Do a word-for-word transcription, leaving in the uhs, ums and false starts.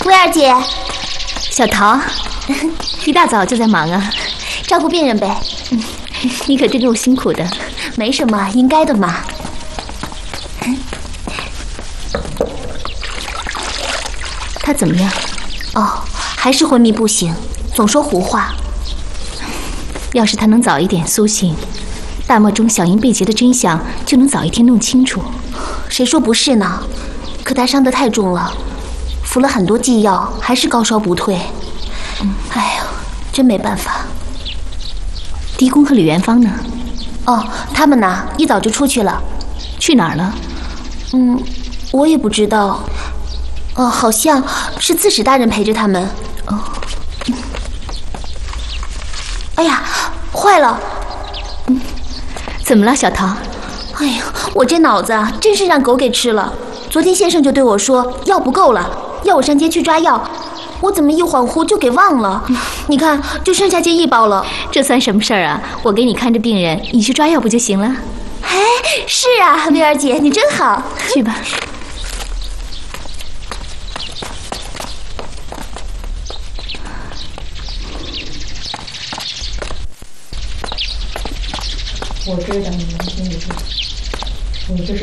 薇儿姐， 小桃，一大早就在忙啊， 照顾病人呗。 嗯，你可真够辛苦的。 没什么，应该的嘛。 他怎么样？ 哦，还是昏迷不醒，总说胡话。 要是他能早一点苏醒，大漠中小鹰被劫的真相就能早一天弄清楚。 谁说不是呢？可他伤得太重了，服了很多剂药，还是高烧不退。嗯，哎呦，真没办法。 狄公和李元芳呢？ 哦，他们呢，一早就出去了。 去哪儿了？ 嗯，我也不知道。哦，好像是刺史大人陪着他们。 哦， 哎呀，坏了！ 嗯，怎么了，小桃？ 哎呀，我这脑子啊，真是让狗给吃了。昨天先生就对我说药不够了，要我上街去抓药。我怎么一恍惚就给忘了？嗯、你看，就剩下这一包了。 这算什么事儿啊？我给你看着病人，你去抓药不就行了？ 哎，是啊，薇儿姐，你真好。 去吧。 我知道你们心里话，你就是